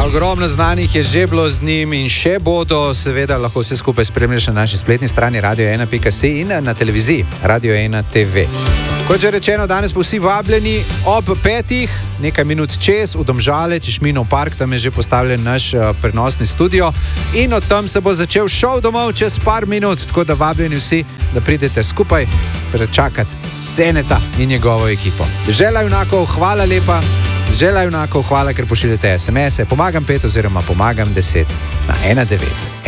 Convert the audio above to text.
Ogromno znanih je že bilo z njim in še bodo, seveda lahko vse skupaj spremljaš na naši spletni strani radio1.si in na televiziji Radio 1 TV. Kot že rečeno, danes bo vsi vabljeni ob 5, nekaj minut čez, v Domžale, Češminov park, tam je že postavljen naš prenosni studio in od tam se bo začel šov domov čez par minut, tako da vabljeni vsi, da pridete skupaj prečakati Ceneta in njegovo ekipo. Žela Junakov, hvala lepa. Žela Junakov, hvala, ker pošiljate SMS-e. Pomagam 5 oziroma pomagam 10 na 19.